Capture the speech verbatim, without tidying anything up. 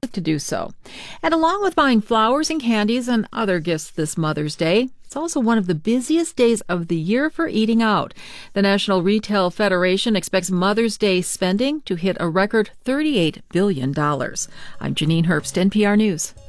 to do so. And along with buying flowers and candies and other gifts this Mother's Day, it's also one of the busiest days of the year for eating out. The National Retail Federation expects Mother's Day spending to hit a record thirty-eight billion dollars. I'm Janine Herbst, N P R News.